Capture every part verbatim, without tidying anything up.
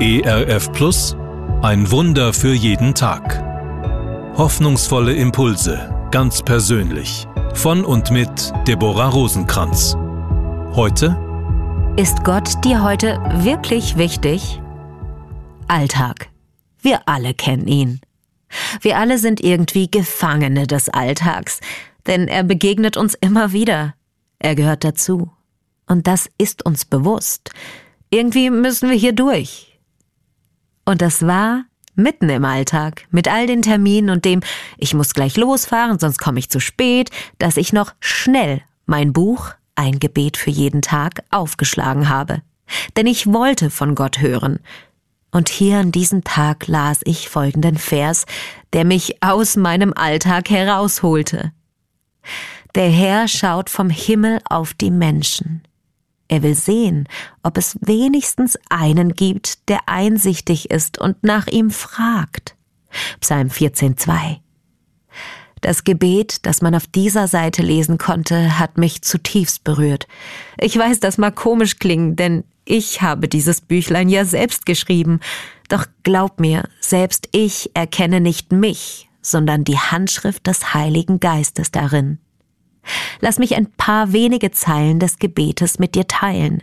E R F Plus, ein Wunder für jeden Tag. Hoffnungsvolle Impulse, ganz persönlich. Von und mit Deborah Rosenkranz. Heute: Ist Gott dir heute wirklich wichtig? Alltag. Wir alle kennen ihn. Wir alle sind irgendwie Gefangene des Alltags, denn er begegnet uns immer wieder. Er gehört dazu. Und das ist uns bewusst. Irgendwie müssen wir hier durch. Und das war mitten im Alltag, mit all den Terminen und dem, ich muss gleich losfahren, sonst komme ich zu spät, dass ich noch schnell mein Buch Ein Gebet für jeden Tag aufgeschlagen habe. Denn ich wollte von Gott hören. Und hier an diesem Tag las ich folgenden Vers, der mich aus meinem Alltag herausholte. Der Herr schaut vom Himmel auf die Menschen. Er will sehen, ob es wenigstens einen gibt, der einsichtig ist und nach ihm fragt. Psalm vierzehn, zwei. Das Gebet, das man auf dieser Seite lesen konnte, hat mich zutiefst berührt. Ich weiß, das mag komisch klingen, denn ich habe dieses Büchlein ja selbst geschrieben. Doch glaub mir, selbst ich erkenne nicht mich, sondern die Handschrift des Heiligen Geistes darin. Lass mich ein paar wenige Zeilen des Gebetes mit dir teilen.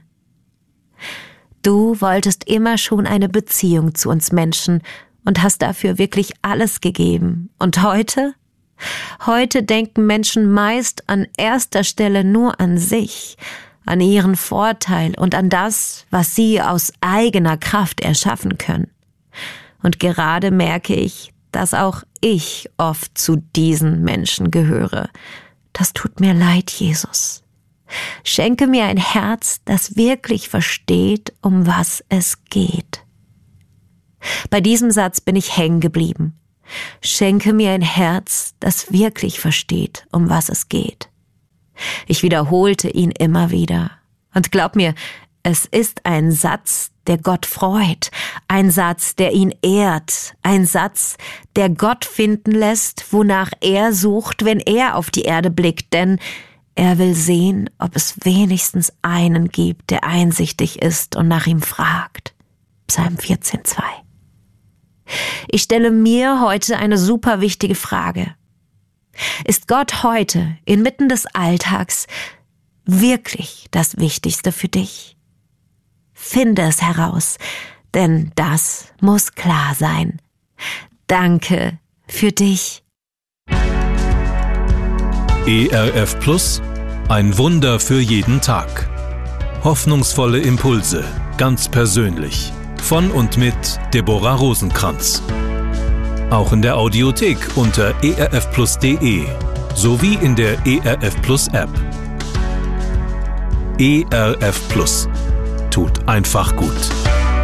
Du wolltest immer schon eine Beziehung zu uns Menschen und hast dafür wirklich alles gegeben. Und heute? Heute denken Menschen meist an erster Stelle nur an sich, an ihren Vorteil und an das, was sie aus eigener Kraft erschaffen können. Und gerade merke ich, dass auch ich oft zu diesen Menschen gehöre. Das tut mir leid, Jesus. Schenke mir ein Herz, das wirklich versteht, um was es geht. Bei diesem Satz bin ich hängen geblieben. Schenke mir ein Herz, das wirklich versteht, um was es geht. Ich wiederholte ihn immer wieder. Und glaub mir, es ist ein Satz, der Gott freut, ein Satz, der ihn ehrt, ein Satz, der Gott finden lässt, wonach er sucht, wenn er auf die Erde blickt, denn er will sehen, ob es wenigstens einen gibt, der einsichtig ist und nach ihm fragt. Psalm vierzehn, zwei. Ich stelle mir heute eine super wichtige Frage. Ist Gott heute, inmitten des Alltags, wirklich das Wichtigste für dich? Finde es heraus, denn das muss klar sein. Danke für dich. E R F Plus, ein Wunder für jeden Tag. Hoffnungsvolle Impulse, ganz persönlich. Von und mit Deborah Rosenkranz. Auch in der Audiothek unter e r f plus punkt de sowie in der E R F Plus App. E R F Plus. Tut einfach gut.